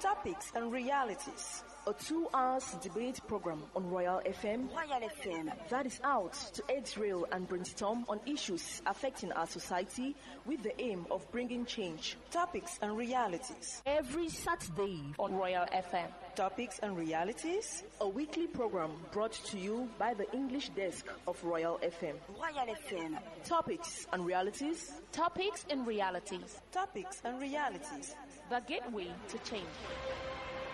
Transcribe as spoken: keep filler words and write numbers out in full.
Topics and Realities, a two hours debate program on Royal F M. Royal F M. That is out to X-rail and brainstorm on issues affecting our society with the aim of bringing change. Topics and Realities. Every Saturday on Royal F M. Topics and Realities, a weekly program brought to you by the English desk of Royal F M. Royal F M. Topics and Realities. Topics and Realities. Topics and Realities. The gateway to change.